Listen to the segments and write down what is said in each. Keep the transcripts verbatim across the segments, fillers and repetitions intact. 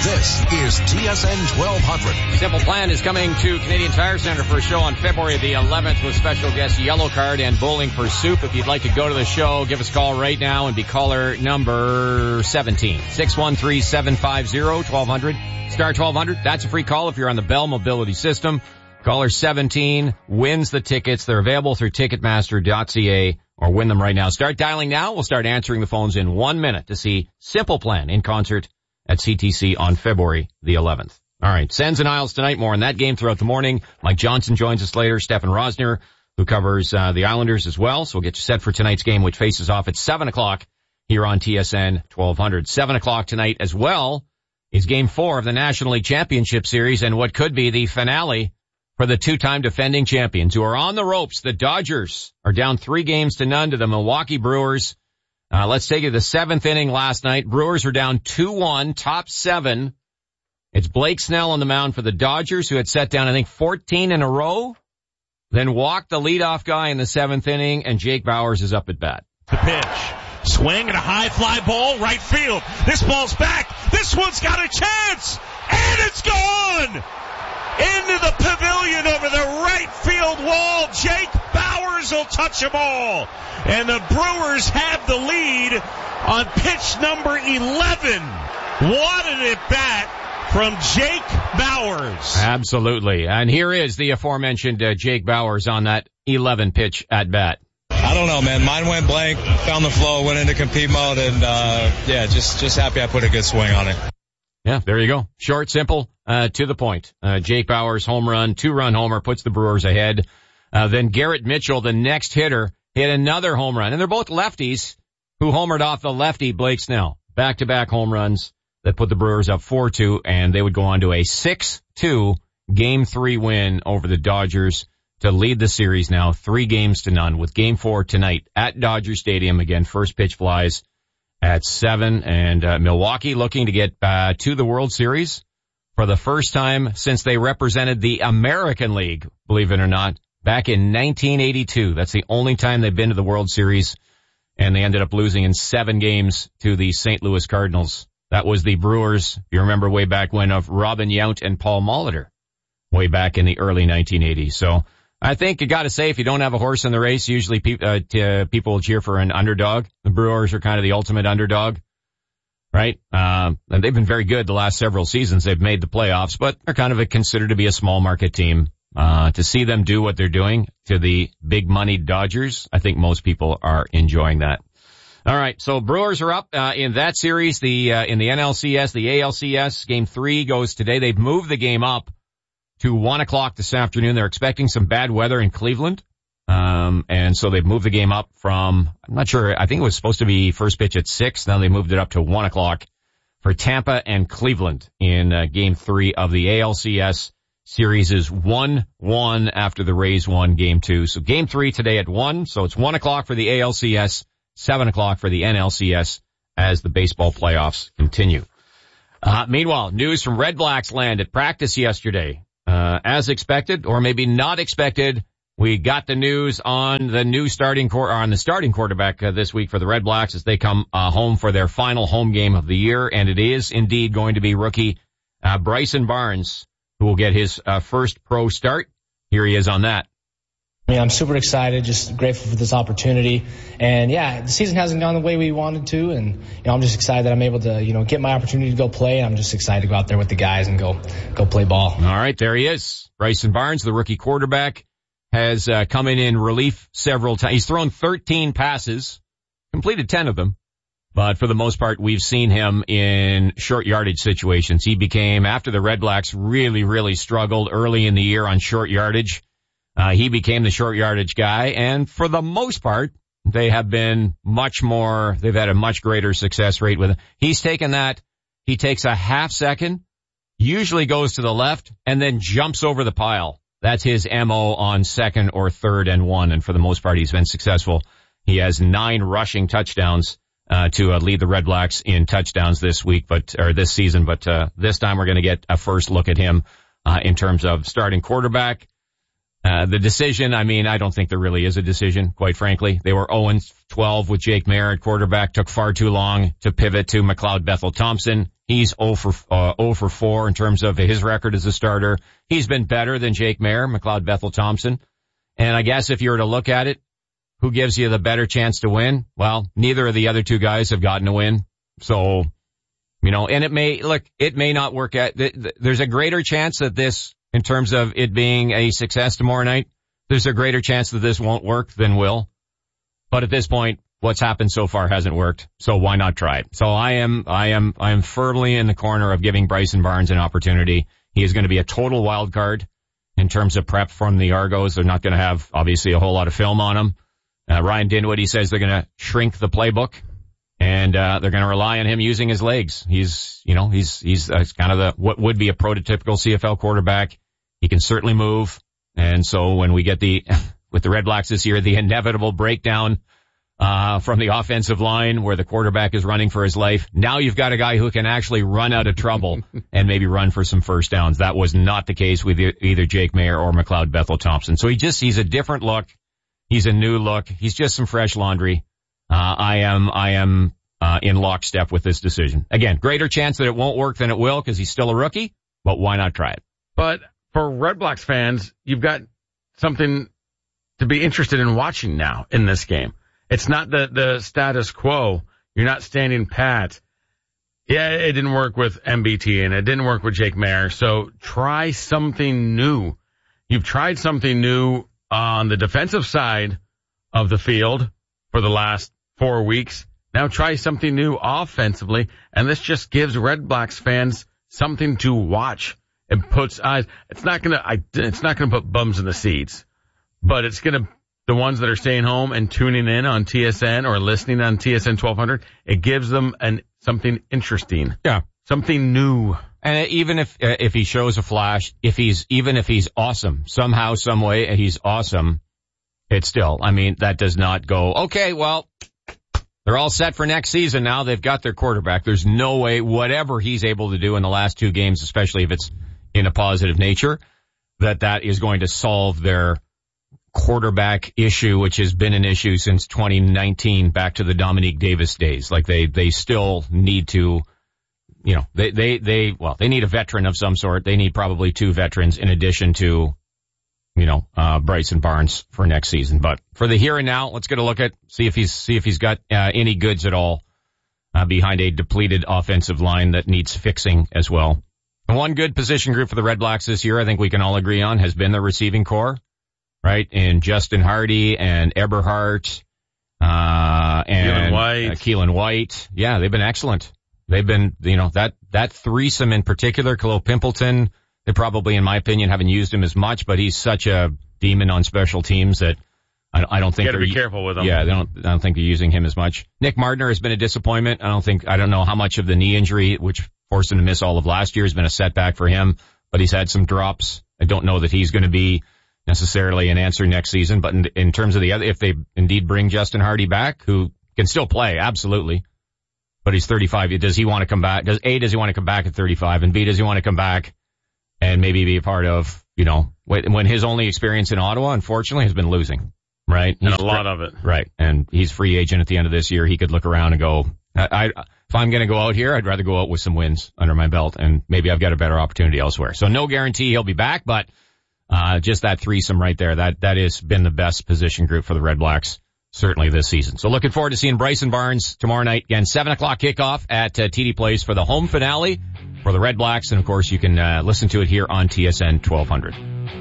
This is T S N twelve hundred. Simple Plan is coming to Canadian Tire Center for a show on February the eleventh with special guests Yellow Card and Bowling for Soup. If you'd like to go to the show, give us a call right now and be caller number seventeen. six one three, seven five zero, one two zero zero. Star twelve hundred. That's a free call if you're on the Bell Mobility System. Caller seventeen wins the tickets. They're available through ticketmaster dot c a or win them right now. Start dialing now. We'll start answering the phones in one minute to see Simple Plan in concert at C T C on February the eleventh. All right, Sens and Isles tonight. More on that game throughout the morning. Mike Johnson joins us later. Stefan Rosner, who covers uh, the Islanders as well. So we'll get you set for tonight's game, which faces off at seven o'clock here on T S N twelve hundred. seven o'clock tonight as well is Game four of the National League Championship Series and what could be the finale for the two-time defending champions who are on the ropes. The Dodgers are down three games to none to the Milwaukee Brewers. Uh, let's take it to the seventh inning last night. Brewers are down two one, top seven. It's Blake Snell on the mound for the Dodgers, who had set down, I think, fourteen in a row, then walked the leadoff guy in the seventh inning, and Jake Bauers is up at bat. The pitch. Swing and a high fly ball, right field. This ball's back. This one's got a chance. And it's gone! Into the pavilion over the right field wall. Jake Bauers will touch them all. And the Brewers have the lead on pitch number eleven. What an at-bat from Jake Bauers. Absolutely. And here is the aforementioned uh, Jake Bauers on that eleven pitch at-bat. I don't know, man. Mine went blank, found the flow, went into compete mode, and, uh, yeah, just, just happy I put a good swing on it. Yeah, there you go. Short, simple, uh, to the point. Uh, Jake Bauers, home run, two-run homer, puts the Brewers ahead. Uh, then Garrett Mitchell, the next hitter, hit another home run. And they're both lefties who homered off the lefty Blake Snell. Back-to-back home runs that put the Brewers up four two, and they would go on to a six two Game three win over the Dodgers to lead the series now three games to none with Game four tonight at Dodger Stadium. Again, first pitch flies at seven, and uh, Milwaukee looking to get uh, to the World Series for the first time since they represented the American League, believe it or not, back in nineteen eighty-two. That's the only time they've been to the World Series, and they ended up losing in seven games to the Saint Louis Cardinals. That was the Brewers, if you remember way back when, of Robin Yount and Paul Molitor way back in the early nineteen eighties. So I think you got to say, if you don't have a horse in the race, usually pe- uh, t- uh, people will cheer for an underdog. The Brewers are kind of the ultimate underdog, right? Um, and they've been very good the last several seasons. They've made the playoffs, but they're kind of a, considered to be a small market team. Uh, to see them do what they're doing to the big money Dodgers, I think most people are enjoying that. All right, so Brewers are up uh, in that series. The uh, in the N L C S, the A L C S, Game three goes today. They've moved the game up to one o'clock this afternoon. They're expecting some bad weather in Cleveland. Um, and so they've moved the game up from, I'm not sure, I think it was supposed to be first pitch at six. Now they moved it up to one o'clock for Tampa and Cleveland in uh, Game three of the A L C S. Series is one one after the Rays won Game two. So Game three today at one. So it's one o'clock for the A L C S, seven o'clock for the N L C S as the baseball playoffs continue. Uh, meanwhile, news from Red Blacks land at practice yesterday. Uh, as expected, or maybe not expected, we got the news on the new starting quar- or on the starting quarterback uh, this week for the Red Blacks as they come uh, home for their final home game of the year, and it is indeed going to be rookie uh, Bryson Barnes who will get his uh, first pro start. Here he is on that. I mean, I'm super excited, just grateful for this opportunity. And yeah, the season hasn't gone the way we wanted to. And, you know, I'm just excited that I'm able to, you know, get my opportunity to go play. And I'm just excited to go out there with the guys and go, go play ball. All right. There he is. Bryson Barnes, the rookie quarterback, has uh, come in in relief several times. He's thrown thirteen passes, completed ten of them. But for the most part, we've seen him in short yardage situations. He became, after the Red Blacks really, really struggled early in the year on short yardage, Uh, he became the short yardage guy, and for the most part, they have been much more, they've had a much greater success rate with him. He's taken that, he takes a half second, usually goes to the left, and then jumps over the pile. That's his M O on second or third and one, and for the most part, he's been successful. He has nine rushing touchdowns uh, to uh, lead the Red Blacks in touchdowns this week, but or this season, but uh, this time we're going to get a first look at him uh, in terms of starting quarterback. Uh, the decision, I mean, I don't think there really is a decision, quite frankly. They were oh and twelve with Jake Maier at quarterback. Took far too long to pivot to McLeod Bethel-Thompson. He's oh for, uh, oh for four in terms of his record as a starter. He's been better than Jake Maier, McLeod Bethel-Thompson. And I guess if you were to look at it, who gives you the better chance to win? Well, neither of the other two guys have gotten a win. So, you know, and it may, look, it may not work out. There's a greater chance that this, in terms of it being a success tomorrow night, there's a greater chance that this won't work than will. But at this point, what's happened so far hasn't worked. So why not try it? So I am, I am, I am firmly in the corner of giving Bryson Barnes an opportunity. He is going to be a total wild card in terms of prep from the Argos. They're not going to have, obviously, a whole lot of film on him. Uh, Ryan Dinwiddie says they're going to shrink the playbook, and uh they're going to rely on him using his legs. He's, you know, he's he's uh, kind of the what would be a prototypical C F L quarterback. He can certainly move, and so when we get the with the Red Blacks this year, the inevitable breakdown uh from the offensive line where the quarterback is running for his life. Now you've got a guy who can actually run out of trouble and maybe run for some first downs. That was not the case with either Jake Maier or McLeod Bethel-Thompson. So he just he's a different look. He's a new look. He's just some fresh laundry. Uh, I am, I am, uh, in lockstep with this decision. Again, greater chance that it won't work than it will because he's still a rookie, but why not try it? But for Red Blacks fans, you've got something to be interested in watching now in this game. It's not the, the status quo. You're not standing pat. Yeah, it didn't work with M B T and it didn't work with Jake Maier. So try something new. You've tried something new on the defensive side of the field for the last four weeks. Now try something new offensively, and this just gives Red Blacks fans something to watch. It puts eyes. It's not gonna. I, it's not gonna put bums in the seats, but it's gonna. The ones that are staying home and tuning in on T S N or listening on T S N twelve hundred, it gives them an something interesting. Yeah, something new. And even if uh, if he shows a flash, if he's even if he's awesome somehow, some way he's awesome, it's still. I mean, that does not go. Okay, well, they're all set for next season now. They've got their quarterback. There's no way whatever he's able to do in the last two games, especially if it's in a positive nature, that that is going to solve their quarterback issue, which has been an issue since twenty nineteen, back to the Dominique Davis days. Like they they still need to. You know, they, they, they, well, they need a veteran of some sort. They need probably two veterans in addition to, you know, uh, Bryson Barnes for next season. But for the here and now, let's get a look at, see if he's, see if he's got, uh, any goods at all, uh, behind a depleted offensive line that needs fixing as well. And one good position group for the Red Blacks this year, I think we can all agree on, has been the receiving core, right? In Justin Hardy and Eberhardt, uh, and Keelan White. Uh, Keelan White. Yeah, they've been excellent. They've been, you know, that, that threesome in particular, Khalil Pimpleton, they probably, in my opinion, haven't used him as much, but he's such a demon on special teams that I, I don't think you gotta they're, be careful with him. Yeah, they don't, I don't think they're using him as much. Nick Mardner has been a disappointment. I don't think, I don't know how much of the knee injury, which forced him to miss all of last year, has been a setback for him, but he's had some drops. I don't know that he's going to be necessarily an answer next season, but in, in terms of the other, if they indeed bring Justin Hardy back, who can still play, absolutely. But he's thirty-five. Does he want to come back? Does A, does he want to come back at thirty-five? And B, does he want to come back and maybe be a part of, you know, when his only experience in Ottawa, unfortunately, has been losing, right? And he's a lot of it. Right. And he's free agent at the end of this year. He could look around and go, I, I if I'm going to go out here, I'd rather go out with some wins under my belt, and maybe I've got a better opportunity elsewhere. So no guarantee he'll be back, but uh just that threesome right there, that that has been the best position group for the Red Blacks certainly this season. So looking forward to seeing Bryson Barnes tomorrow night. Again, seven o'clock kickoff at uh, T D Place for the home finale for the Red Blacks. And, of course, you can uh, listen to it here on T S N twelve hundred.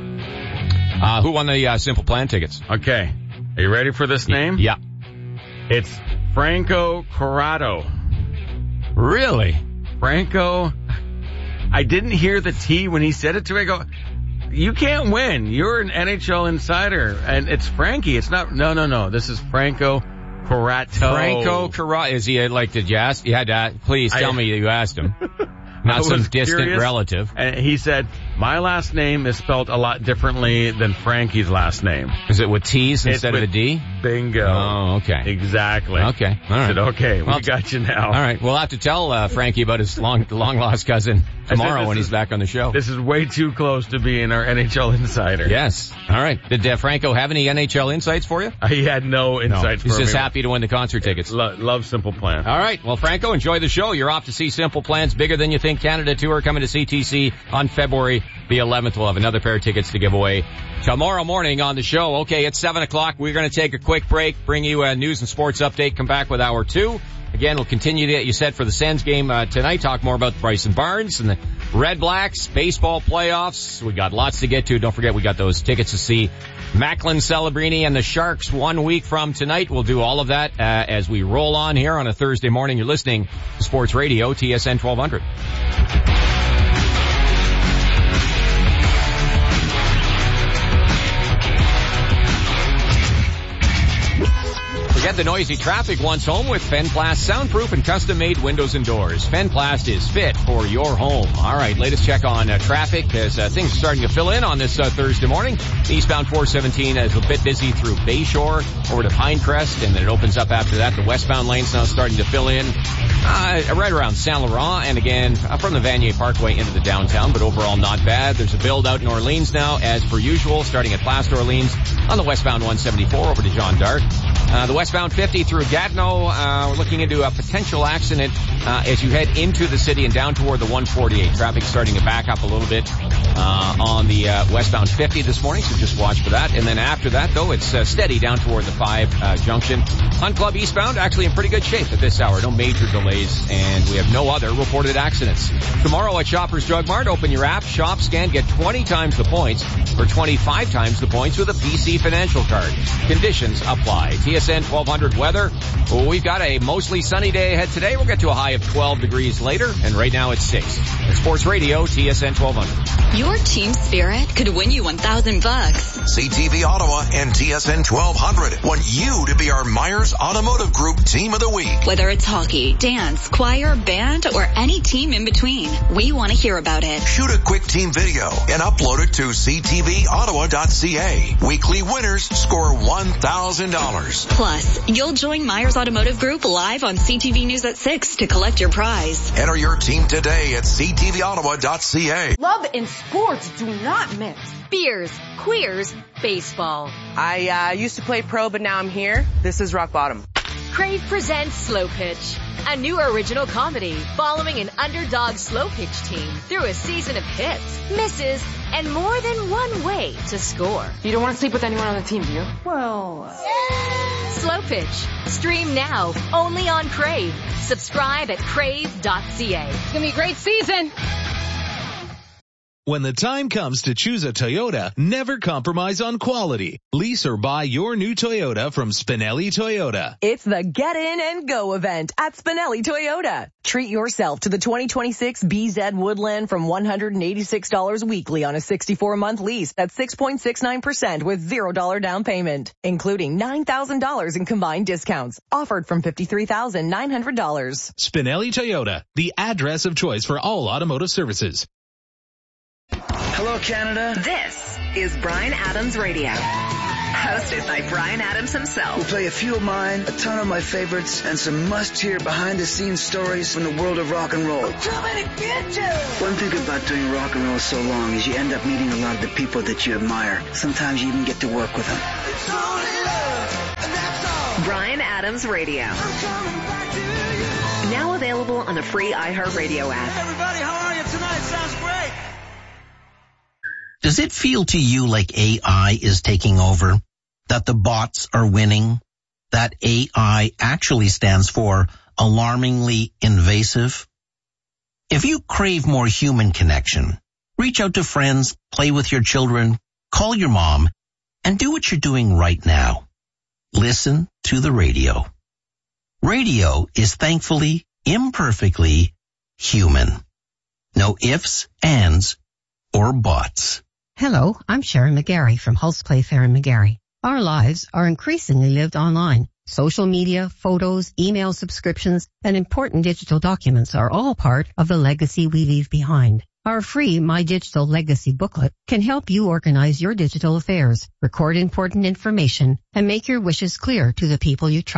Uh, who won the uh, Simple Plan tickets? Okay. Are you ready for this name? Yeah. It's Franco Corrado. Really? Franco. I didn't hear the T when he said it to me. I go, you can't win. You're an N H L insider. And it's Frankie. It's not, no, no, no. This is Franco Corrado. Franco Corrado. Is he, like, did you ask? You had to ask, please tell I, me you asked him. Not some distant curious, relative. And he said, my last name is spelled a lot differently than Frankie's last name. Is it with T's instead of a D? Bingo. Oh, okay. Exactly. Okay. All right. I said, okay, well, we got you now. All right. We'll have to tell uh, Frankie about his long, long-lost cousin, tomorrow when is, he's back on the show. This is way too close to being our N H L insider. Yes. All right. Did uh, Franco have any N H L insights for you? Uh, he had no insights no, for me. He's just happy to win the concert tickets. Lo- love Simple Plan. All right. Well, Franco, enjoy the show. You're off to see Simple Plan's Bigger Than You Think Canada Tour coming to C T C on February the eleventh. We'll have another pair of tickets to give away tomorrow morning on the show. Okay, it's seven o'clock. We're going to take a quick break, bring you a news and sports update, come back with hour two. Again, we'll continue to get you set for the Sens game uh, tonight, talk more about Bryson Barnes and the Red Blacks, baseball playoffs. We got lots to get to. Don't forget, we got those tickets to see Macklin Celebrini and the Sharks one week from tonight. We'll do all of that uh, as we roll on here on a Thursday morning. You're listening to Sports Radio, T S N twelve hundred. Forget the noisy traffic once home with Fenplast soundproof and custom-made windows and doors. Fenplast is fit for your home. All right, latest check on uh, traffic as uh, things are starting to fill in on this uh, Thursday morning. Eastbound four seventeen is a bit busy through Bayshore over to Pinecrest, and then it opens up after that. The westbound lane's now starting to fill in uh, right around Saint Laurent, and again uh, from the Vanier Parkway into the downtown, but overall not bad. There's a build out in Orleans now, as per usual, starting at Place d'Orleans on the westbound one seventy-four over to John Dark. Uh, the westbound fifty through Gatineau, uh, we're looking into a potential accident, uh, as you head into the city and down toward the one forty-eight. Traffic starting to back up a little bit, uh, on the, uh, westbound fifty this morning, so just watch for that. And then after that, though, it's, uh, steady down toward the five, uh, junction. Hunt Club eastbound, actually in pretty good shape at this hour. No major delays, and we have no other reported accidents. Tomorrow at Shoppers Drug Mart, open your app, shop, scan, get twenty times the points, or twenty-five times the points with a P C Financial Card. Conditions apply. T S N twelve hundred weather. Well, we've got a mostly sunny day ahead today. We'll get to a high of twelve degrees later, and right now it's six. At Sports Radio, T S N twelve hundred. Your team spirit could win you one thousand bucks. C T V Ottawa and T S N twelve hundred want you to be our Myers Automotive Group Team of the Week. Whether it's hockey, dance, choir, band, or any team in between, we want to hear about it. Shoot a quick team video and upload it to c t v ottawa dot c a. Weekly winners score one thousand dollars. Plus, you'll join Myers Automotive Group live on C T V News at six to collect your prize. Enter your team today at c t v ottawa dot c a. Love and sports do not mix. Beers, queers, baseball. I uh, used to play pro, but now I'm here. This is rock bottom. Crave presents Slow Pitch, a new original comedy following an underdog slow pitch team through a season of hits, misses, and more than one way to score. You don't want to sleep with anyone on the team, do you? Well, uh... Slow Pitch. Stream now, only on Crave. Subscribe at crave dot c a. It's gonna be a great season. When the time comes to choose a Toyota, never compromise on quality. Lease or buy your new Toyota from Spinelli Toyota. It's the Get In and Go event at Spinelli Toyota. Treat yourself to the twenty twenty-six B Z Woodland from one hundred eighty-six dollars weekly on a sixty-four month lease at six point six nine percent with zero dollars down payment, including nine thousand dollars in combined discounts. Offered from fifty-three thousand nine hundred dollars. Spinelli Toyota, the address of choice for all automotive services. Hello, Canada. This is Bryan Adams Radio. Hosted by Bryan Adams himself. We'll play a few of mine, a ton of my favorites, and some must-hear behind-the-scenes stories from the world of rock and roll. I'm coming to get you! One thing about doing rock and roll so long is you end up meeting a lot of the people that you admire. Sometimes you even get to work with them. It's only love, and that's all. Bryan Adams Radio. I'm coming back to you. Now available on the free iHeartRadio app. Hey, everybody, how are you tonight? Sounds great. Does it feel to you like A I is taking over? That the bots are winning? That A I actually stands for alarmingly invasive? If you crave more human connection, reach out to friends, play with your children, call your mom, and do what you're doing right now. Listen to the radio. Radio is thankfully, imperfectly human. No ifs, ands, or buts. Hello, I'm Sharon McGarry from Hulse Playfair in McGarry. Our lives are increasingly lived online. Social media, photos, email subscriptions, and important digital documents are all part of the legacy we leave behind. Our free My Digital Legacy booklet can help you organize your digital affairs, record important information, and make your wishes clear to the people you trust.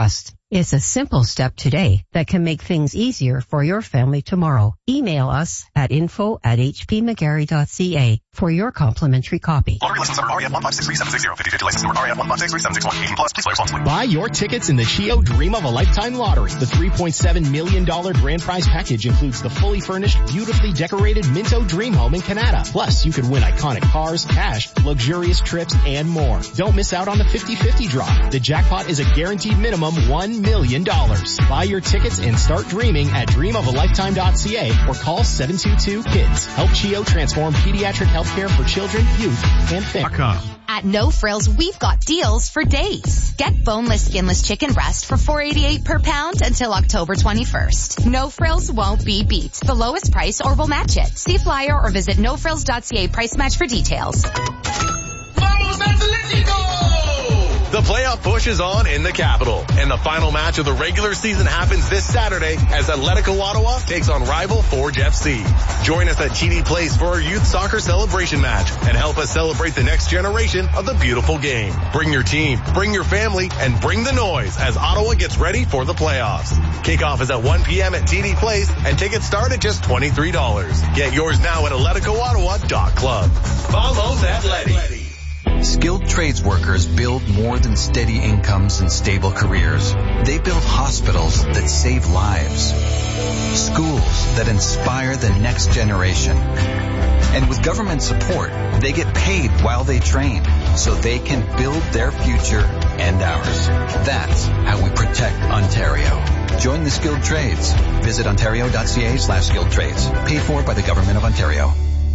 It's a simple step today that can make things easier for your family tomorrow. Email us at info at h p mcgarry dot c a for your complimentary copy. Lottery license number R E F one five six three seven six zero. fifty fifty license number R E F one five six three seven six one. eighteen plus. Please play responsibly. Buy your tickets in the Chio Dream of a Lifetime Lottery. The three point seven million dollars grand prize package includes the fully furnished, beautifully decorated Minto Dream Home in Canada. Plus, you could win iconic cars, cash, luxurious trips, and more. Don't miss out on the fifty fifty draw. The jackpot is a guaranteed minimum one million dollars. Buy your tickets and start dreaming at dream of a lifetime dot c a or call seven two two KIDS. Help Chio transform pediatric healthcare for children, youth, and families. At No Frills, we've got deals for days. Get boneless, skinless chicken breast for four dollars and eighty-eight cents per pound until October twenty-first. No Frills won't be beat. The lowest price or we'll match it. See flyer or visit no frills dot c a price match for details. Vamos Atletico! The playoff push is on in the capital, and the final match of the regular season happens this Saturday as Atletico Ottawa takes on rival Forge F C. Join us at T D Place for our youth soccer celebration match and help us celebrate the next generation of the beautiful game. Bring your team, bring your family, and bring the noise as Ottawa gets ready for the playoffs. Kickoff is at one p.m. at T D Place, and tickets start at just twenty-three dollars. Get yours now at atletico ottawa dot club. Vamos Atleti! Skilled trades workers build more than steady incomes and stable careers. They build hospitals that save lives, schools that inspire the next generation. And with government support, they get paid while they train so they can build their future and ours. That's how we protect Ontario. Join the skilled trades. Visit ontario dot c a slash skilled trades. Paid for by the Government of Ontario.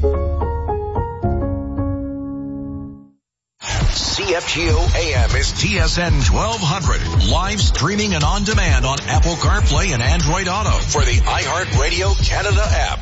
C F G O A M is T S N twelve hundred. Live streaming and on demand on Apple CarPlay and Android Auto for the iHeartRadio Canada app.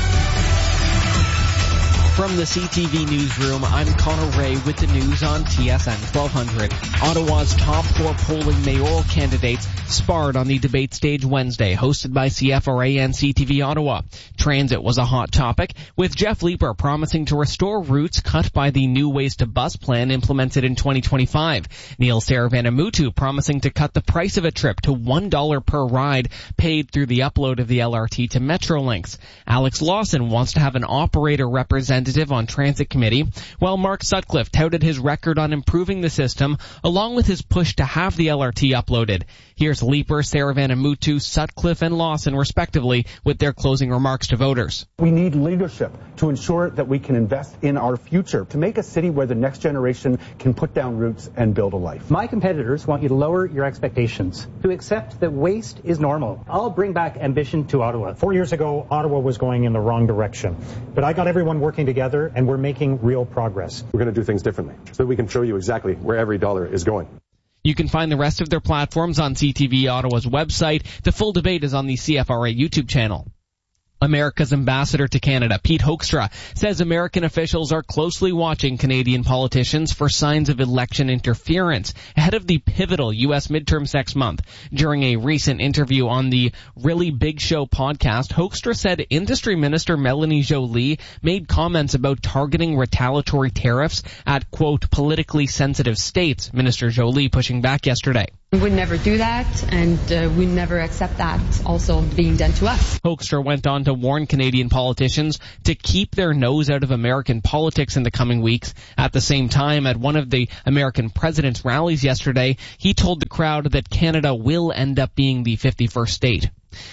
From the C T V newsroom, I'm Connor Ray with the news on T S N twelve hundred. Ottawa's top four polling mayoral candidates sparred on the debate stage Wednesday, hosted by C F R A and C T V Ottawa. Transit was a hot topic, with Jeff Leeper promising to restore routes cut by the new Ways to Bus plan implemented in twenty twenty-five. Neil Saravanamuttu promising to cut the price of a trip to one dollar per ride paid through the upload of the L R T to Metrolinx. Alex Lawson wants to have an operator representative on Transit Committee, while Mark Sutcliffe touted his record on improving the system, along with his push to have the L R T uploaded. Here's Leeper, Saravanamuttu, Sutcliffe, and Lawson, respectively, with their closing remarks to voters. We need leadership to ensure that we can invest in our future, to make a city where the next generation can put down roots and build a life. My competitors want you to lower your expectations, to accept that waste is normal. I'll bring back ambition to Ottawa. Four years ago, Ottawa was going in the wrong direction, but I got everyone working together, and we're making real progress. We're going to do things differently so that we can show you exactly where every dollar is going. You can find the rest of their platforms on C T V Ottawa's website. The full debate is on the C F R A YouTube channel. America's ambassador to Canada, Pete Hoekstra, says American officials are closely watching Canadian politicians for signs of election interference ahead of the pivotal U S midterms next month. During a recent interview on the Really Big Show podcast, Hoekstra said Industry Minister Melanie Joly made comments about targeting retaliatory tariffs at, quote, politically sensitive states, Minister Joly pushing back yesterday. We would never do that, and uh, we never accept that also being done to us. Hoekstra went on to warn Canadian politicians to keep their nose out of American politics in the coming weeks. At the same time, at one of the American president's rallies yesterday, he told the crowd that Canada will end up being the fifty-first state.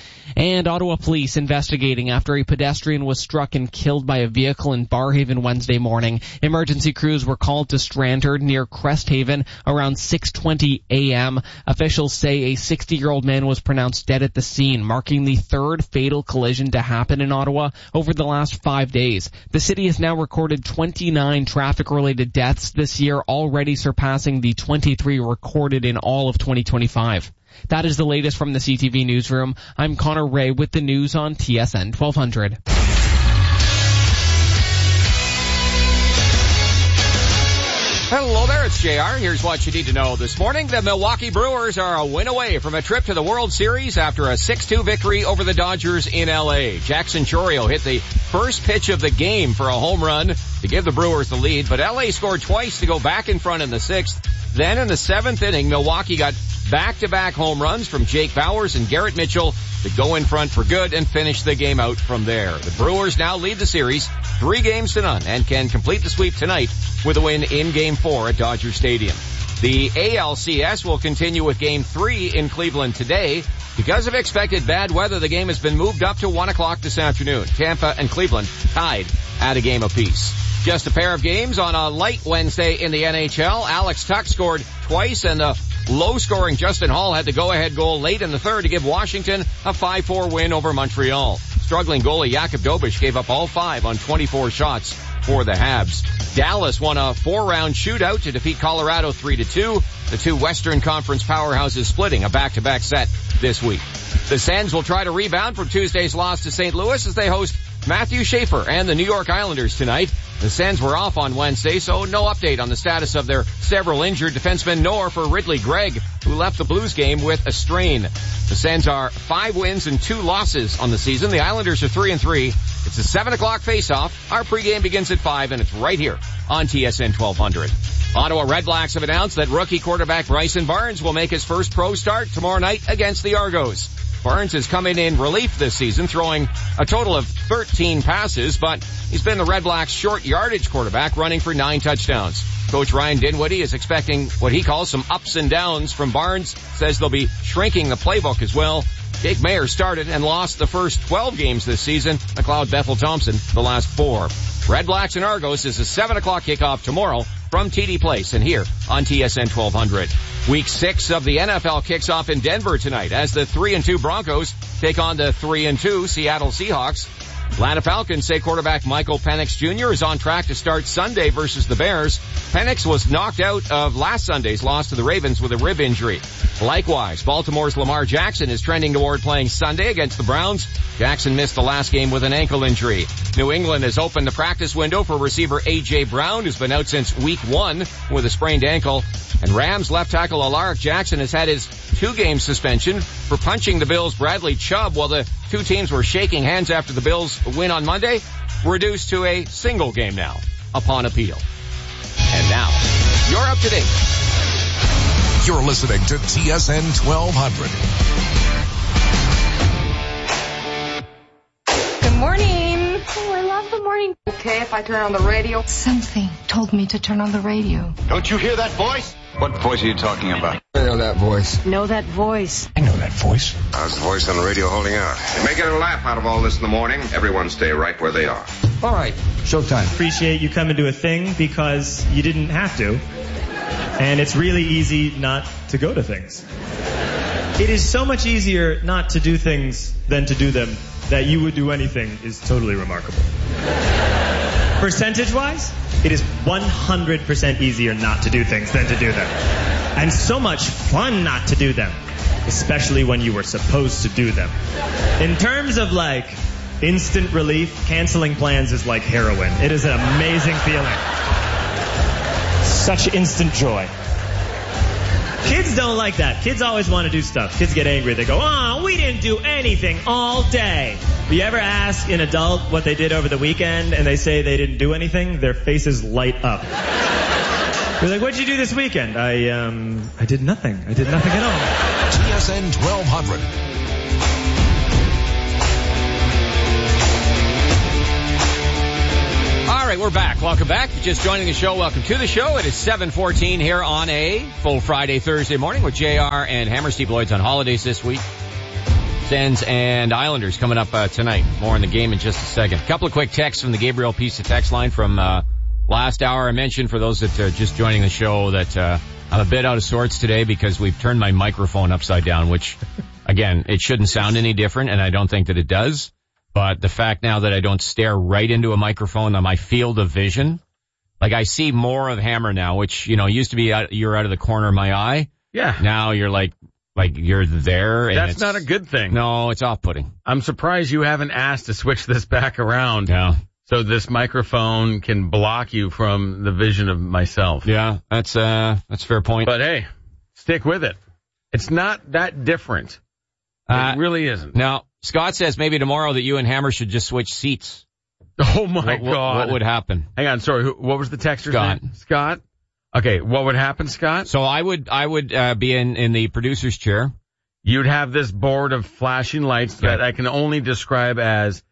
And Ottawa police investigating after a pedestrian was struck and killed by a vehicle in Barrhaven Wednesday morning. Emergency crews were called to Strandherd near Cresthaven around six twenty a.m. Officials say a sixty-year-old man was pronounced dead at the scene, marking the third fatal collision to happen in Ottawa over the last five days. The city has now recorded twenty-nine traffic-related deaths this year, already surpassing the twenty-three recorded in all of twenty twenty-five. That is the latest from the C T V newsroom. I'm Connor Ray with the news on T S N twelve hundred. Hello there, it's J R. Here's what you need to know this morning. The Milwaukee Brewers are a win away from a trip to the World Series after a six two victory over the Dodgers in L A. Jackson Chourio hit the first pitch of the game for a home run to give the Brewers the lead, but L A scored twice to go back in front in the sixth. Then in the seventh inning, Milwaukee got back-to-back home runs from Jake Bauers and Garrett Mitchell to go in front for good and finish the game out from there. The Brewers now lead the series three games to none and can complete the sweep tonight with a win in Game four at Dodger Stadium. The A L C S will continue with Game three in Cleveland today. Because of expected bad weather, the game has been moved up to one o'clock this afternoon. Tampa and Cleveland tied at a game apiece. Just a pair of games on a light Wednesday in the N H L. Alex Tuch scored twice, and the low-scoring Justin Hall had the go-ahead goal late in the third to give Washington a five four win over Montreal. Struggling goalie Jakub Dobeš gave up all five on twenty-four shots for the Habs. Dallas won a four-round shootout to defeat Colorado three to two. The two Western Conference powerhouses splitting a back-to-back set this week. The Sens will try to rebound from Tuesday's loss to Saint Louis as they host Matthew Schaefer and the New York Islanders tonight. The Sens were off on Wednesday, so no update on the status of their several injured defensemen, nor for Ridley Gregg, who left the Blues game with a strain. The Sens are five wins and two losses on the season. The Islanders are three and three. It's a seven o'clock face-off. Our pregame begins at five, and it's right here on T S N twelve hundred. Ottawa Redblacks have announced that rookie quarterback Bryson Barnes will make his first pro start tomorrow night against the Argos. Barnes has come in in relief this season, throwing a total of thirteen passes, but he's been the Red Blacks' short yardage quarterback, running for nine touchdowns. Coach Ryan Dinwiddie is expecting what he calls some ups and downs from Barnes, says they'll be shrinking the playbook as well. Jake Mayer started and lost the first twelve games this season. McLeod Bethel Thompson the last four. Red Blacks and Argos is a seven o'clock kickoff tomorrow from T D Place and here on T S N twelve hundred. Week six of the N F L kicks off in Denver tonight as the three and two Broncos take on the three and two Seattle Seahawks. Atlanta Falcons say quarterback Michael Penix Junior is on track to start Sunday versus the Bears. Penix was knocked out of last Sunday's loss to the Ravens with a rib injury. Likewise, Baltimore's Lamar Jackson is trending toward playing Sunday against the Browns. Jackson missed the last game with an ankle injury. New England has opened the practice window for receiver A J. Brown, who's been out since week one with a sprained ankle. And Rams left tackle Alaric Jackson has had his two-game suspension for punching the Bills' Bradley Chubb while the two teams were shaking hands after the Bills' win on Monday, reduced to a single game now upon appeal. And now, you're up to date. You're listening to T S N twelve hundred. Good morning. Oh, I love the morning. Okay, if I turn on the radio? Something told me to turn on the radio. Don't you hear that voice? What voice are you talking about? I know that voice. Know that voice. I know that voice. How's the voice on the radio holding out? You're making a laugh out of all this in the morning. Everyone stay right where they are. All right, showtime. Appreciate you coming to a thing because you didn't have to. And it's really easy not to go to things. It is so much easier not to do things than to do them that you would do anything is totally remarkable. Percentage-wise, it is one hundred percent easier not to do things than to do them. And so much fun not to do them, especially when you were supposed to do them. In terms of like instant relief, canceling plans is like heroin. It is an amazing feeling. Such instant joy. Kids don't like that. Kids always want to do stuff. Kids get angry. They go, oh, we didn't do anything all day. You ever ask an adult what they did over the weekend and they say they didn't do anything? Their faces light up. You're like, what'd you do this weekend? I, um, I did nothing. I did nothing at all. T S N twelve hundred. All right, we're back. Welcome back. If you're just joining the show, welcome to the show. It is seven fourteen here on a full Friday, Thursday morning with J R and Hammer. Steve Lloyd's on holidays this week. Sens and Islanders coming up uh, tonight. More in the game in just a second. A couple of quick texts from the Gabriel Pisa text line from uh, last hour. I mentioned for those that are just joining the show that uh, I'm a bit out of sorts today because we've turned my microphone upside down, which, again, it shouldn't sound any different, and I don't think that it does. But the fact now that I don't stare right into a microphone on my field of vision, like I see more of Hammer now, which, you know, used to be out, you're out of the corner of my eye. Yeah. Now you're like, like you're there. And That's it's, not a good thing. No, it's off-putting. I'm surprised you haven't asked to switch this back around. Yeah. So this microphone can block you from the vision of myself. Yeah, that's, uh, that's a fair point. But hey, stick with it. It's not that different. It uh, really isn't. Now, Scott says maybe tomorrow that you and Hammer should just switch seats. Oh, my what, God. What would happen? Hang on, sorry. Who, what was the texter's Scott. name? Scott? Okay, what would happen, Scott? So I would, I would, uh, be in, in the producer's chair. You'd have this board of flashing lights Okay. that I can only describe as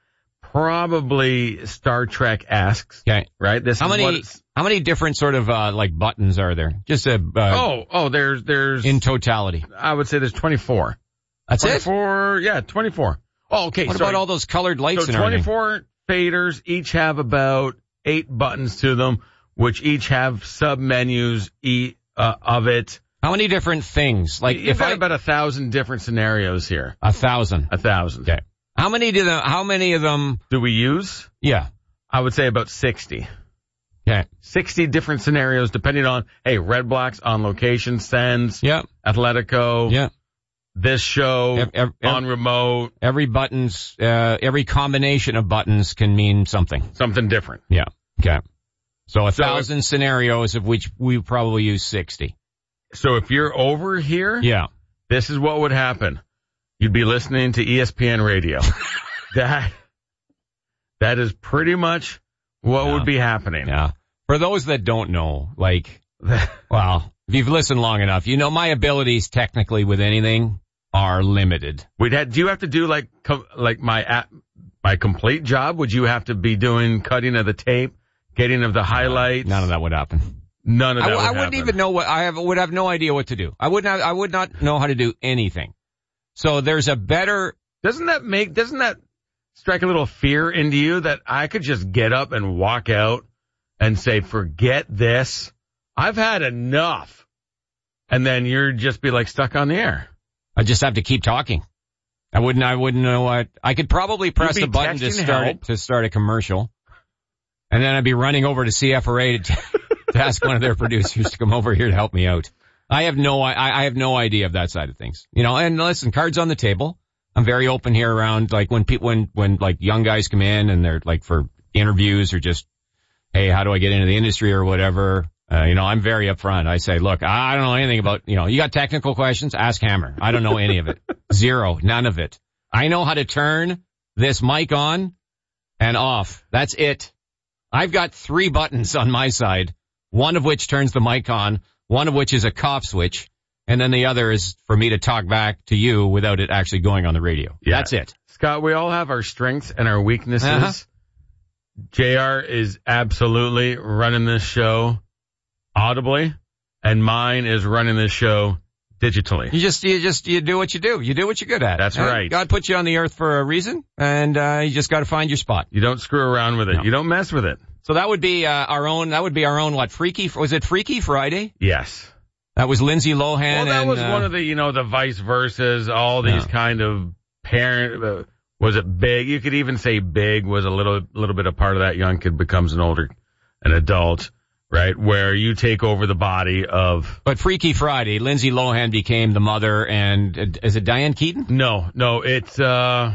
probably Star Trek-esque. Okay. Right? This How is many, what it's- how many different sort of, uh, like buttons are there? Just a, uh, oh, oh, there's, there's, in totality. I would say there's twenty-four. That's it? twenty-four, yeah, twenty-four. Oh, okay. What sorry. about all those colored lights So and everything? twenty-four faders, each have about eight buttons to them, which each have sub-menus e- uh, of it. How many different things? Like You've if got I, about a thousand different scenarios here. a thousand. A thousand. Okay. How many do the, how many of them? Do we use? Yeah. I would say about sixty. Okay. sixty different scenarios depending on, hey, Red Blacks, On Location, Sends, Yeah. Atletico, Yeah. this show, Ev- ev- ev- on remote, Every buttons, uh, every combination of buttons can mean something. something different. Yeah. Okay. So a So thousand scenarios of which we probably use sixty. So if you're over here, Yeah. this is what would happen. You'd be listening to E S P N radio. that, that is pretty much what Yeah. would be happening. Yeah. For those that don't know, like, well, if you've listened long enough, you know my abilities technically with anything are limited. We'd have, do you have to do like, co- like my, app, my complete job? Would you have to be doing cutting of the tape, getting of the highlights? None of that would happen. None of I, that w- would I wouldn't happen. even know what I have, would have no idea what to do. I would not, I would not know how to do anything. So there's a better, Doesn't that make, doesn't that strike a little fear into you that I could just get up and walk out and say, forget this. I've had enough. And then you're just be like stuck on the air. I just have to keep talking. I wouldn't, I wouldn't know what, I could probably press You'd a be button to texting start help. it, to start a commercial. And then I'd be running over to C F R A to, to ask one of their producers to come over here to help me out. I have no, I, I have no idea of that side of things. You know, and listen, cards on the table. I'm very open here around, like, when people, when, when, like, young guys come in and they're, like, for interviews or just, hey, how do I get into the industry or whatever? Uh, you know, I'm very upfront. I say, look, I don't know anything about, you know, you got technical questions? Ask Hammer. I don't know any of it. Zero. None of it. I know how to turn this mic on and off. That's it. I've got three buttons on my side, one of which turns the mic on, one of which is a cough switch, and then the other is for me to talk back to you without it actually going on the radio. Yeah. That's it. Scott, we all have our strengths and our weaknesses. Uh-huh. J R is absolutely running this show audibly, and mine is running this show digitally. You just, you just, you do what you do. You do what you're good at. That's Uh, right. God put you on the earth for a reason, and uh, you just got to find your spot. You don't screw around with it. No. You don't mess with it. So that would be uh, our own. That would be our own. What Freaky? Was it Freaky Friday? Yes. That was Lindsay Lohan. Well, that and, was uh, one of the, you know, the vice versas, all these Yeah. kind of parent, uh, was it Big? You could even say Big was a little, little bit a part of that. Young kid becomes an older, an adult, right? Where you take over the body of. But Freaky Friday, Lindsay Lohan became the mother, and uh, is it Diane Keaton? No, no, it's, uh,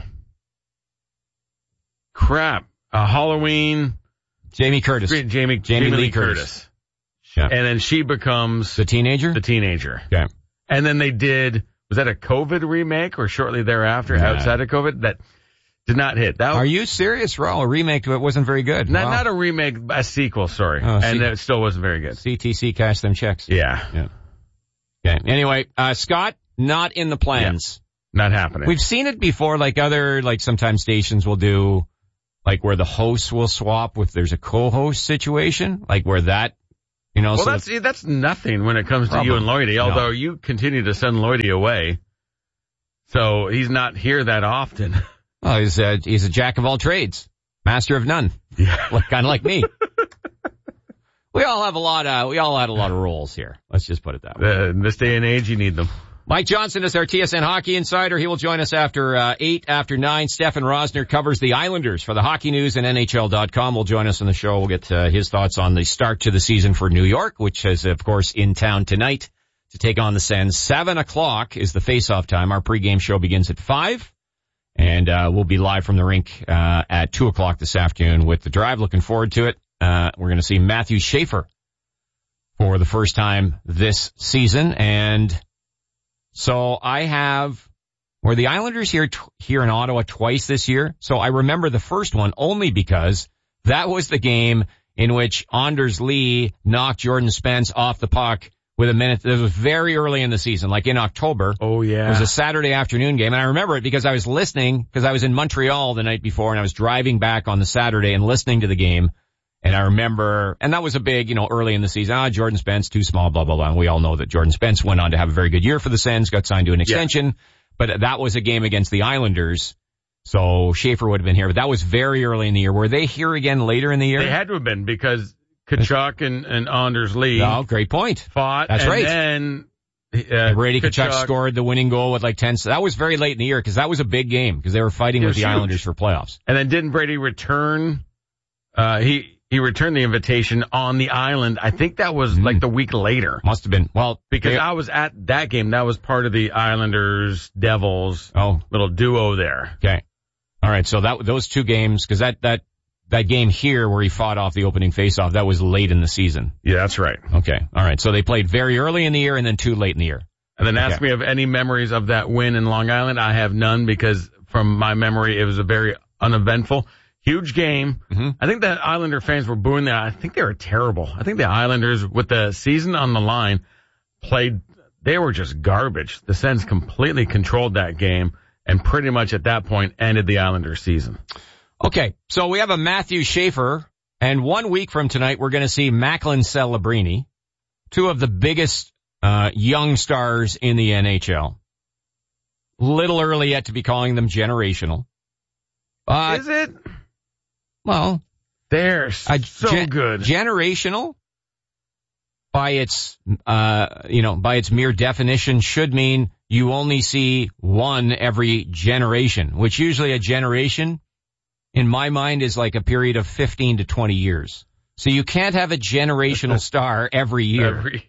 crap. Uh, Halloween. Jamie Curtis. Jamie, Jamie, Jamie Lee Lee Curtis. Curtis. Yeah. And then she becomes The teenager? the teenager. Okay. And then they did, was that a COVID remake or shortly thereafter Yeah. outside of COVID? That did not hit. That Are you serious? Well, a remake of it wasn't very good. Not, Wow. not a remake, a sequel, sorry. Oh, and see- it still wasn't very good. C T C cashed them checks. Yeah. Yeah. Okay. Anyway, uh, Scott, not in the plans. Not happening. We've seen it before, like other, like sometimes stations will do, like where the hosts will swap with, there's a co-host situation, like where that, you know, well, so that's that's nothing when it comes to Problem. you and Lloydie, No. although you continue to send Lloydie away. So he's not here that often. well, he's a, he's a jack of all trades, master of none. Yeah. Like, kind of like me. We all have a lot of, we all had a lot of roles here. Let's just put it that way. Uh, in this day and age, you need them. Mike Johnson is our T S N Hockey Insider. He will join us after uh, eight, after nine. Stefan Rosner covers the Islanders for the Hockey News and N H L dot com. Will join us on the show. We'll get uh, his thoughts on the start to the season for New York, which is, of course, in town tonight to take on the Sens. Seven o'clock is the face-off time. Our pregame show begins at five, and uh, we'll be live from the rink uh, at two o'clock this afternoon with the Drive. Looking forward to it. Uh, we're going to see Matthew Schaefer for the first time this season, and so I have, were the Islanders here t- here in Ottawa twice this year? So I remember the first one only because that was the game in which Anders Lee knocked Jordan Spence off the puck with a minute. This was very early in the season, like in October. Oh, yeah. It was a Saturday afternoon game, and I remember it because I was listening, because I was in Montreal the night before, and I was driving back on the Saturday and listening to the game. And I remember, and that was a big, you know, early in the season, ah, Jordan Spence, too small, blah, blah, blah. And we all know that Jordan Spence went on to have a very good year for the Sens, got signed to an extension. Yeah. But that was a game against the Islanders. So Schaefer would have been here. But that was very early in the year. Were they here again later in the year? They had to have been because Tkachuk and, and Anders Lee. Oh, great point. Fought. That's and right. And then uh, Brady Tkachuk, Tkachuk scored the winning goal with like ten. So that was very late in the year because that was a big game because they were fighting with the huge. Islanders for playoffs. And then didn't Brady return? Uh, he. He returned the invitation on the island. I think that was like the week later. Must have been. Well, because they, I was at that game. That was part of the Islanders Devils oh. little duo there. Okay. All right. So that those two games, because that, that, that game here where he fought off the opening faceoff, that was late in the season. Yeah, that's right. Okay. All right. So they played very early in the year and then too late in the year. And then ask okay. me of any memories of that win in Long Island. I have none because from my memory, it was a very uneventful. Huge game. Mm-hmm. I think that Islander fans were booing that. I think they were terrible. I think the Islanders, with the season on the line, played, they were just garbage. The Sens completely controlled that game and pretty much at that point ended the Islanders season. Okay, so we have a Matthew Schaefer, and one week from tonight we're going to see Macklin Celebrini, two of the biggest uh young stars in the N H L. Little early yet to be calling them generational. Uh, Is it? Well, they're so gen- good. Generational, by its, uh, you know, by its mere definition, should mean you only see one every generation, which usually a generation, in my mind, is like a period of fifteen to twenty years. So you can't have a generational star every year. Every...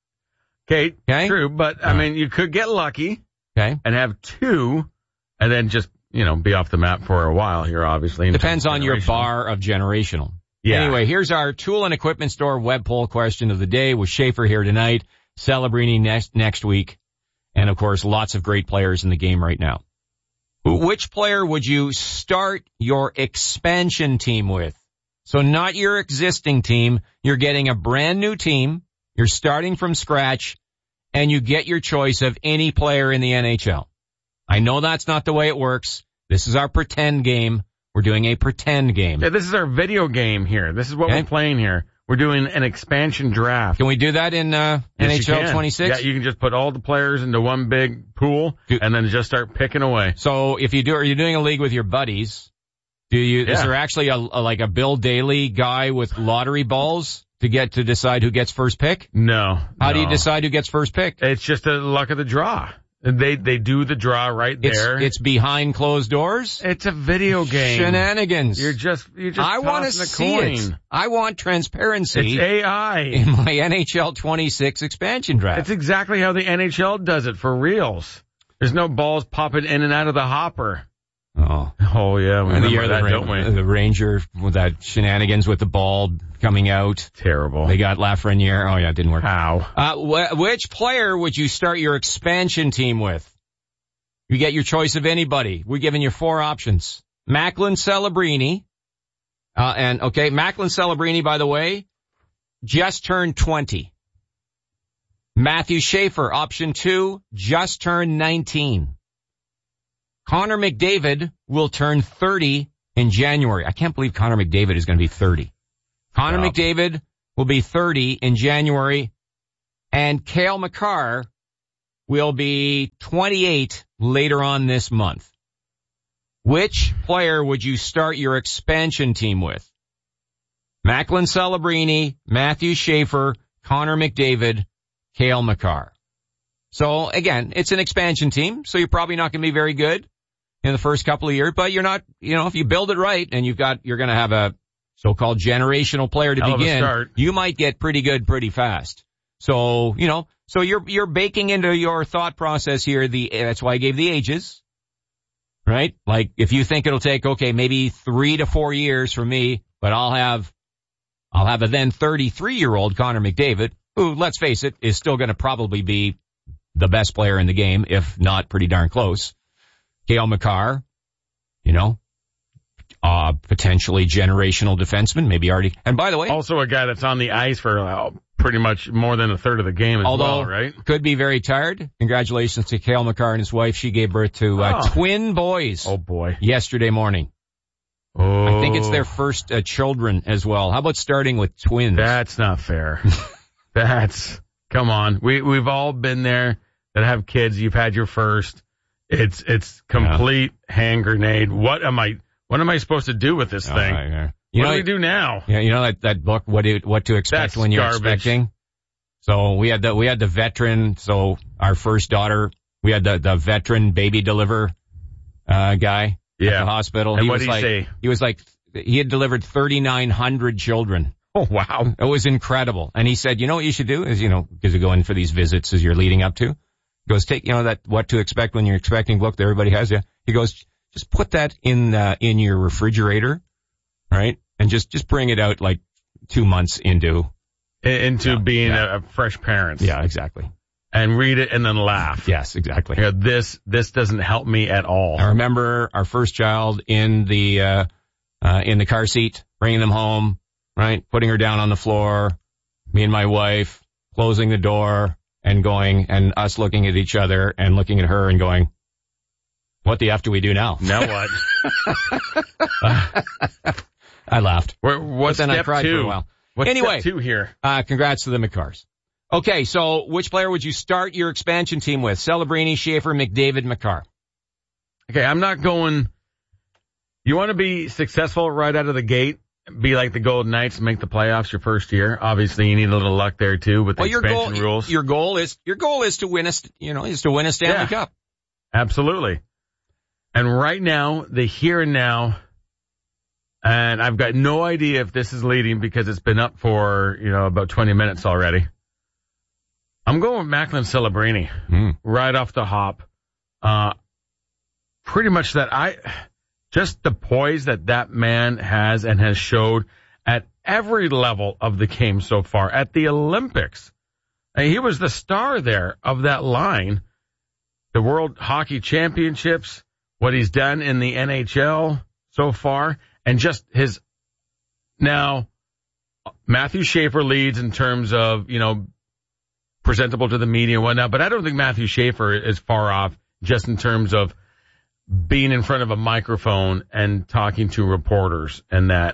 Okay, okay, true, but I mean, you could get lucky, okay, and have two, and then just. You know, be off the map for a while here, obviously. Depends on your bar of generational. Yeah. Anyway, here's our tool and equipment store web poll question of the day with Schaefer here tonight, Celebrini next, next week, and of course, lots of great players in the game right now. Which player would you start your expansion team with? So not your existing team. You're getting a brand new team. You're starting from scratch, and you get your choice of any player in the N H L. I know that's not the way it works. This is our pretend game. We're doing a pretend game. Yeah, this is our video game here. This is what okay. we're playing here. We're doing an expansion draft. Can we do that in uh, yes, N H L twenty-six? Yeah, you can just put all the players into one big pool do, and then just start picking away. So if you do, are you doing a league with your buddies? Do you? Yeah. Is there actually a, a like a Bill Daly guy with lottery balls to get to decide who gets first pick? No. How no. do you decide who gets first pick? It's just the luck of the draw. They they do the draw right there. It's, it's behind closed doors. It's a video game. Shenanigans. You're just you're just. I want to see coin. it. I want transparency. It's A I in my N H L twenty-six expansion draft. It's exactly how the N H L does it for reals. There's no balls popping in and out of the hopper. Oh, oh yeah, we and remember the year that, the, don't we? The Ranger with that shenanigans with the ball coming out. Terrible. They got Lafreniere. Oh yeah, it didn't work. How? Uh, wh- which player would you start your expansion team with? You get your choice of anybody. We're giving you four options. Macklin Celebrini. Uh, and okay, Macklin Celebrini, by the way, just turned twenty. Matthew Schaefer, option two, just turned nineteen. Connor McDavid will turn thirty in January. I can't believe Connor McDavid is going to be thirty. Connor wow. McDavid will be thirty in January, and Cale Makar will be twenty-eight later on this month. Which player would you start your expansion team with? Macklin Celebrini, Matthew Schaefer, Connor McDavid, Cale Makar. So again, it's an expansion team, so you're probably not going to be very good in the first couple of years, but you're not, you know, if you build it right and you've got, you're going to have a so-called generational player to Hell begin, you might get pretty good pretty fast. So, you know, so you're, you're baking into your thought process here the, that's why I gave the ages, right? Like if you think it'll take, okay, maybe three to four years for me, but I'll have, I'll have a then thirty-three year old Connor McDavid, who, let's face it, is still going to probably be the best player in the game, if not pretty darn close. Cale Makar, you know, uh, potentially generational defenseman, maybe already. And by the way, also a guy that's on the ice for uh, pretty much more than a third of the game as although well, right? Could be very tired. Congratulations to Cale Makar and his wife. She gave birth to uh, Oh. twin boys. Oh, boy. Yesterday morning. Oh. I think it's their first uh, children as well. How about starting with twins? That's not fair. That's, come on. We, we've all been there that have kids. You've had your first. It's, it's complete yeah. hand grenade. What am I, what am I supposed to do with this Oh, thing? right, yeah. You What know, do we do now? Yeah, you know that, that book, what to, what to expect That's when you're garbage. expecting? So we had the, we had the veteran, so our first daughter, we had the, the veteran baby deliver, uh, guy Yeah. at the hospital. And he what was did he like, say? he was like, he had delivered thirty-nine hundred children. Oh, wow. It was incredible. And he said, you know what you should do is, you know, because you go in for these visits as you're leading up to. He goes, take, you know, that what to expect when you're expecting book that everybody has. Yeah. He goes, just put that in, uh, in your refrigerator, right? And just, just bring it out like two months into. Into Yeah, being yeah. A, a fresh parent. Yeah, exactly. And read it and then laugh. Yes, exactly. Yeah, this, this doesn't help me at all. I remember our first child in the, uh, uh, in the car seat, bringing them home, right? Putting her down on the floor, me and my wife, closing the door and going, and us looking at each other and looking at her and going, what the F do we do now? Now what? I laughed. Where, what's But then I step cried two? for a while. What's Anyway, step two here? Uh, congrats to the McCars. Okay, so which player would you start your expansion team with? Celebrini, Schaefer, McDavid, McCarr. Okay, I'm not going. You want to be successful right out of the gate, be like the Golden Knights, make the playoffs your first year. Obviously, you need a little luck there too with the Well, your expansion goal, rules. your goal is your goal is to win a, st- you know, is to win a Stanley Yeah. Cup. Absolutely. And right now, the here and now, and I've got no idea if this is leading because it's been up for, you know, about twenty minutes already. I'm going with Macklin Celebrini Mm. right off the hop. Uh, pretty much that I, just the poise that that man has and has showed at every level of the game so far, at the Olympics. And he was the star there of that line. The World Hockey Championships, what he's done in the N H L so far, and just his, now, Matthew Schaefer leads in terms of, you know, presentable to the media and whatnot, but I don't think Matthew Schaefer is far off just in terms of being in front of a microphone and talking to reporters and that.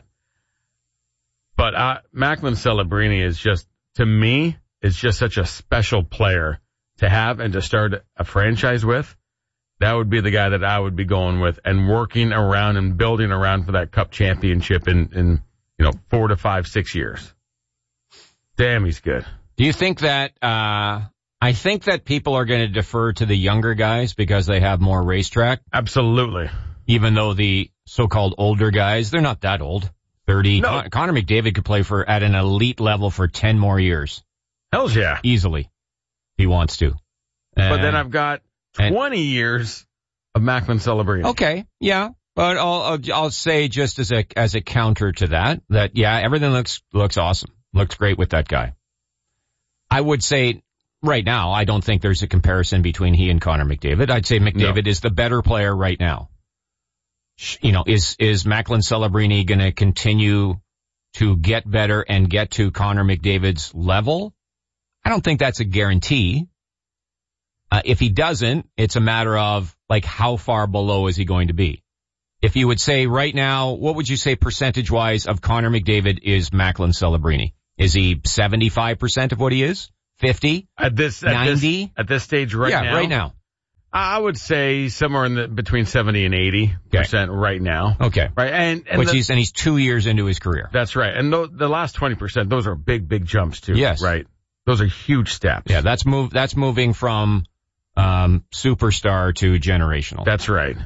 But uh, Macklin Celebrini is just, to me, is just such a special player to have and to start a franchise with. That would be the guy that I would be going with and working around and building around for that Cup championship in, in you know, four to five, six years. Damn, he's good. Do you think that, uh, I think that people are going to defer to the younger guys because they have more racetrack, Absolutely. even though the so-called older guys, they're not that old. thirty. No. Con- Connor McDavid could play for, at an elite level for ten more years. Hells yeah. Easily. If he wants to. But then And- I've got and- twenty years of Macklin Celebrini. Okay, yeah, but I'll, I'll I'll say just as a as a counter to that that yeah, everything looks looks awesome, looks great with that guy. I would say right now I don't think there's a comparison between he and Connor McDavid. I'd say McDavid No. is the better player right now. Sh- You know, is is Macklin Celebrini going to continue to get better and get to Connor McDavid's level? I don't think that's a guarantee. Uh, if he doesn't, it's a matter of, like, how far below is he going to be? If you would say right now, what would you say percentage-wise of Connor McDavid is Macklin Celebrini? Is he seventy-five percent of what he is? fifty? At this, at ninety? this, at this stage right yeah, now. right now. I would say somewhere in the, between seventy and eighty percent right now. Okay. Right. And, and Which the- he's, and he's two years into his career. that's right. And th- the last twenty percent, those are big, big jumps too. Yes. Right. Those are huge steps. Yeah, that's move, that's moving from, um, superstar to generational. That's right.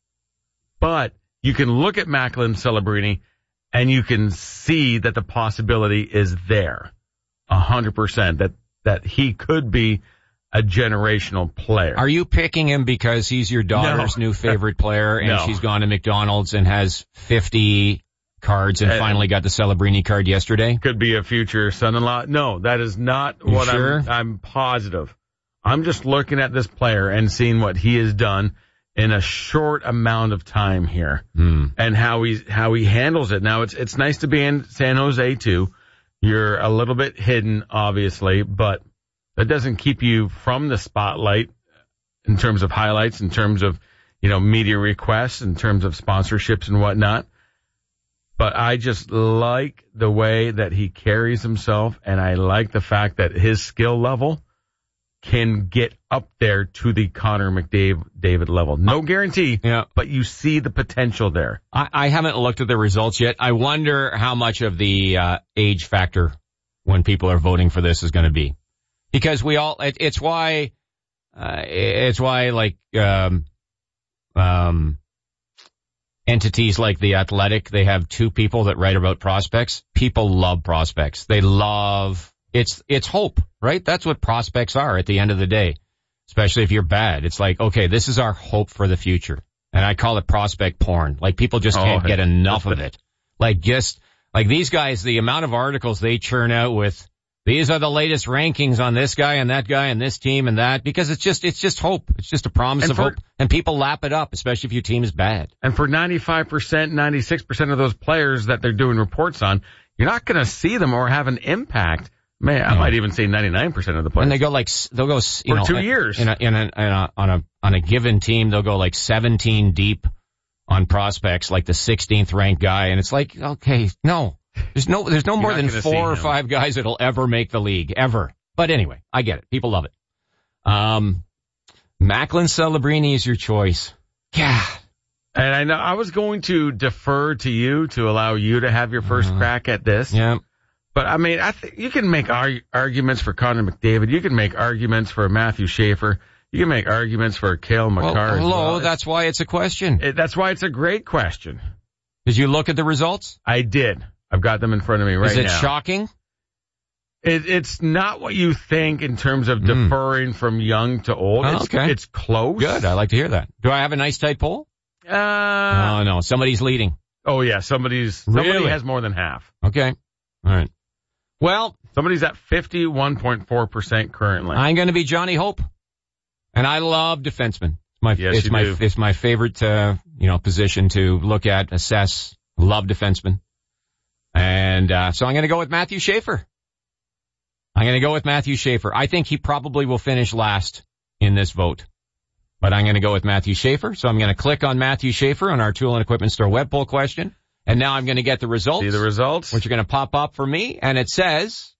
But you can look at Macklin Celebrini and you can see that the possibility is there. A hundred percent that, that he could be a generational player. Are you picking him because he's your daughter's No. new favorite player and No. she's gone to McDonald's and has fifty cards and Uh, finally got the Celebrini card yesterday? Could be a future son-in-law. No, that is not You what sure? I'm, I'm positive. I'm just looking at this player and seeing what he has done in a short amount of time here, mm. and how he how he handles it. Now it's it's nice to be in San Jose too. You're a little bit hidden, obviously, but that doesn't keep you from the spotlight in terms of highlights, in terms of, you know, media requests, in terms of sponsorships and whatnot. But I just like the way that he carries himself, and I like the fact that his skill level can get up there to the Connor McDavid level. No guarantee, yeah. but you see the potential there. I, I haven't looked at the results yet. I wonder how much of the uh, age factor when people are voting for this is going to be. Because we all, it, it's why, uh, it's why like, um, um, entities like The Athletic, they have two people that write about prospects. People love prospects. They love, it's, it's hope, right? That's what prospects are at the end of the day. Especially if you're bad. It's like, okay, this is our hope for the future. And I call it prospect porn. Like people just can't oh, get enough of it. Like just, like these guys, the amount of articles they churn out with, these are the latest rankings on this guy and that guy and this team and that, because it's just, it's just hope. It's just a promise and of for, hope. And people lap it up, especially if your team is bad. And for ninety-five percent, ninety-six percent of those players that they're doing reports on, you're not going to see them or have an impact. Man, I no. might even say ninety-nine percent of the players. And they go like, they'll go, you for know, two years. In a, in a, in a, on a, on a given team, they'll go like seventeen deep on prospects, like the sixteenth ranked guy. And it's like, okay, no, there's no, there's no more than four or five guys that'll ever make the league, ever. But anyway, I get it. People love it. Um, Macklin Celebrini is your choice. Yeah. And I know I was going to defer to you to allow you to have your first uh, crack at this. Yeah. But, I mean, I think you can make arg- arguments for Connor McDavid. You can make arguments for Matthew Schaefer. You can make arguments for Cale Makar well, as hello, well. That's why it's a question. It, that's why it's a great question. Did you look at the results? I did. I've got them in front of me right now. Is it now. shocking? It, it's not what you think in terms of mm. deferring from young to old. Oh, it's, okay. It's close. Good. I like to hear that. Do I have a nice tight poll? Uh, oh, no. Somebody's leading. Oh, yeah. Somebody's, really? Somebody has more than half. Okay. All right. Well, somebody's at fifty-one point four percent currently. I'm going to be Johnny Hope. And I love defensemen. My, yes, it's you my, do. It's my favorite, uh, you know, position to look at, assess. Love defensemen. And, uh, so I'm going to go with Matthew Schaefer. I'm going to go with Matthew Schaefer. I think he probably will finish last in this vote. But I'm going to go with Matthew Schaefer. So I'm going to click on Matthew Schaefer on our Tool and Equipment Store web poll question. And now I'm going to get the results. See the results? Which are going to pop up for me. And it says,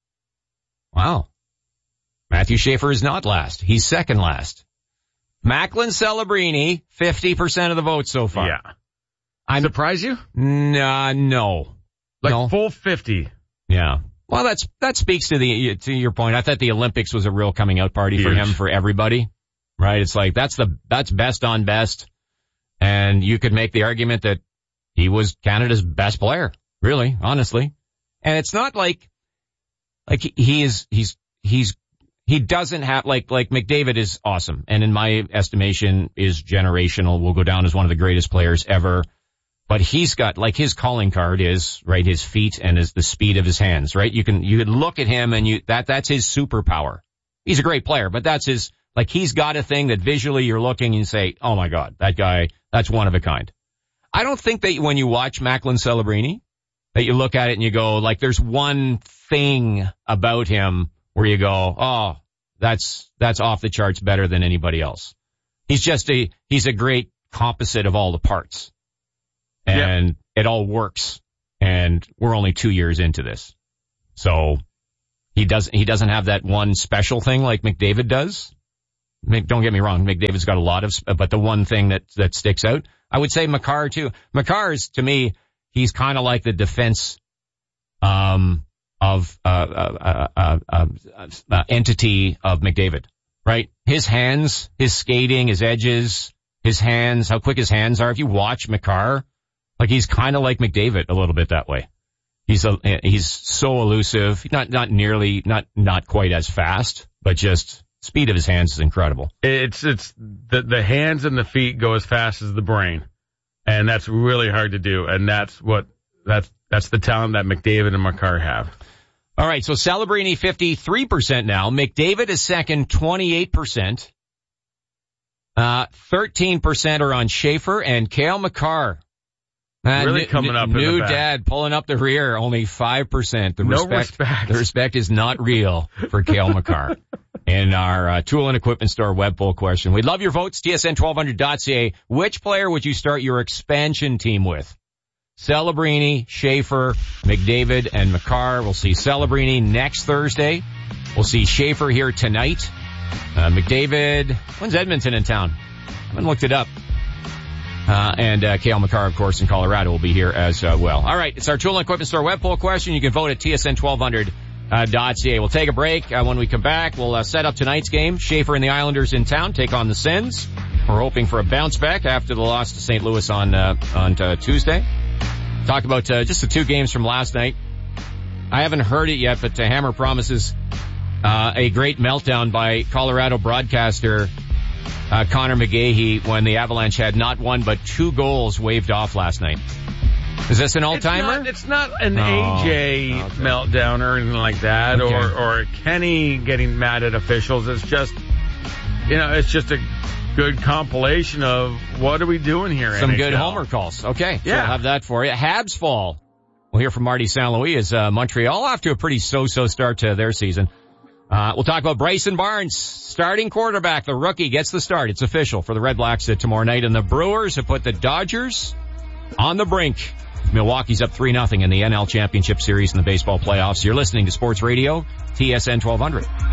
wow, Matthew Schaefer is not last. He's second last. Macklin Celebrini, fifty percent of the vote so far. Yeah. I'm, Surprise you? Nah, no. Like no. full fifty. Yeah. Well, that's, that speaks to the, to your point. I thought the Olympics was a real coming out party Huge. for him, for everybody. Right? It's like, that's the, that's best on best. And you could make the argument that he was Canada's best player. Really, honestly. And it's not like, like he is, he's, he's, he doesn't have, like, like McDavid is awesome. And in my estimation is generational, will go down as one of the greatest players ever. But he's got, like, his calling card is, right, his feet and his, the speed of his hands, right? You can, you could look at him and you, that, that's his superpower. He's a great player, but that's his, like, he's got a thing that visually you're looking and you say, oh my God, that guy, that's one of a kind. I don't think that when you watch Macklin Celebrini, that you look at it and you go, like, there's one thing about him where you go, oh, that's, that's off the charts better than anybody else. He's just a, he's a great composite of all the parts. And yeah. It all works. And we're only two years into this. So he doesn't, he doesn't have that one special thing like McDavid does. Don't get me wrong. McDavid's got a lot of, but the one thing that, that sticks out, I would say Makar too. Makar's, to me, he's kind of like the defense, um, of, uh, uh, uh, uh, uh, entity of McDavid, right? His hands, his skating, his edges, his hands, how quick his hands are. If you watch Makar, like he's kind of like McDavid a little bit that way. He's a, he's so elusive, not, not nearly, not, not quite as fast, but just speed of his hands is incredible. It's, it's the, the hands and the feet go as fast as the brain. And that's really hard to do. And that's what, that's, that's the talent that McDavid and Makar have. All right. So Celebrini fifty-three percent now. McDavid is second, twenty-eight percent. Uh, thirteen percent are on Schaefer and Cale Makar. Uh, really n- coming n- up new in the back. dad pulling up the rear, only five percent. The No respect, respect. the respect is not real for Cale Makar. In our uh, tool and equipment store web poll question. We'd love your votes, T S N twelve hundred dot C A. Which player would you start your expansion team with? Celebrini, Schaefer, McDavid, and Makar. We'll see Celebrini next Thursday. We'll see Schaefer here tonight. Uh, McDavid, when's Edmonton in town? I haven't looked it up. Uh, and, uh, Cale Makar, of course, in Colorado will be here as uh, well. All right. It's our tool and equipment store web poll question. You can vote at T S N twelve hundred dot C A. We'll take a break. Uh, when we come back, we'll uh, set up tonight's game. Schaefer and the Islanders in town take on the Sens. We're hoping for a bounce back after the loss to Saint Louis on, uh, on uh, Tuesday. Talk about, uh, just the two games from last night. I haven't heard it yet, but uh, Hammer promises, uh, a great meltdown by Colorado broadcaster, uh, Connor McGahey when the Avalanche had not one but two goals waved off last night. Is this an all-timer? It's not, it's not an Oh, A J okay. meltdown or anything like that, Okay. or or Kenny getting mad at officials. It's just, you know, it's just a good compilation of what are we doing here? Some N H L? good homer calls. Okay, so Yeah. we'll have that for you. Habs fall. We'll hear from Marty Saint Louis as uh, Montreal off to a pretty so-so start to their season. Uh, we'll talk about Bryson Barnes, starting quarterback. The rookie gets the start. It's official for the Red Blacks uh, tomorrow night, and the Brewers have put the Dodgers on the brink. Milwaukee's up three nothing in the N L Championship Series in the baseball playoffs. You're listening to Sports Radio, T S N twelve hundred.